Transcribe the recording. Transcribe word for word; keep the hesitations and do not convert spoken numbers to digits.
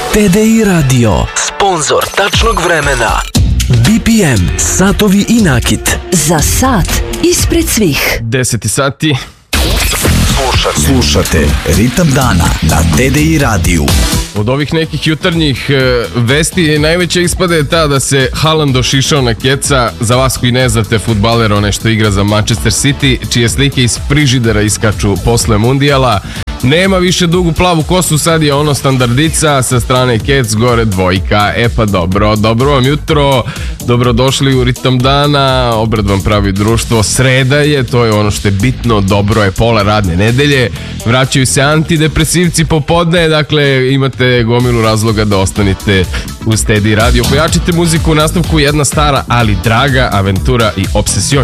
T D I Radio, sponzor tačnog vremena. B P M, satovi i nakit. Za sat ispred svih. deset sati. Slušate. Slušate Ritam dana na T D I radiju. Od ovih nekih jutarnjih e, vesti najveća ispada je ta da se Haaland ošišao na keca. Za vas koji ne znate, fudbaler, onaj što igra za Manchester City, čije slike iz frižidera iskaču posle mundijala. Nema više dugu plavu kosu, sad je ono standardica, sa strane kec, gore dvojka. E pa dobro, dobro vam jutro, dobrodošli u Ritam dana, obred vam pravi društvo, sreda je, to je ono što je bitno, dobro je pola radne nedelje, vraćaju se antidepresivci popodne, dakle imate gomilu razloga da ostanite uz T D I radio. Pojačite muziku, u nastavku jedna stara ali draga aventura i obsesijon.